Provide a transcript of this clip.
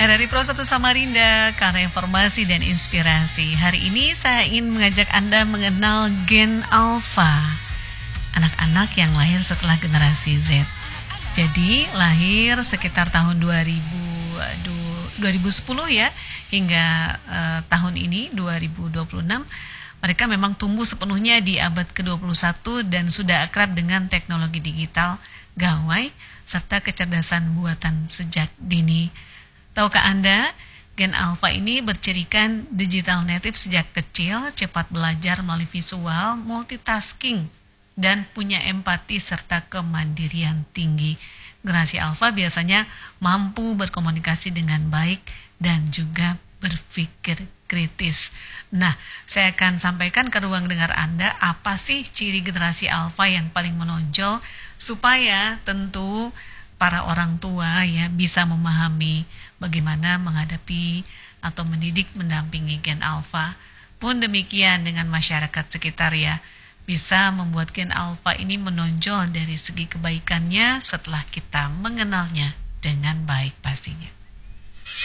pendengar dari Pro 1 Samarinda, karena informasi dan inspirasi. Hari ini saya ingin mengajak Anda mengenal gen alfa, anak-anak yang lahir setelah generasi Z. Jadi lahir sekitar tahun 2010 ya, hingga tahun ini 2026. Mereka memang tumbuh sepenuhnya di abad ke-21 dan sudah akrab dengan teknologi digital, gawai, serta kecerdasan buatan sejak dini. Tahukah Anda, gen alfa ini bercirikan digital native sejak kecil, cepat belajar melalui visual, multitasking, dan punya empati serta kemandirian tinggi. Generasi alfa biasanya mampu berkomunikasi dengan baik dan juga berpikir kritis. Nah, saya akan sampaikan ke ruang dengar Anda apa sih ciri generasi alfa yang paling menonjol supaya tentu para orang tua ya bisa memahami bagaimana menghadapi atau mendidik mendampingi gen alfa. Pun demikian dengan masyarakat sekitar ya, bisa membuat gen alfa ini menonjol dari segi kebaikannya setelah kita mengenalnya dengan baik pastinya.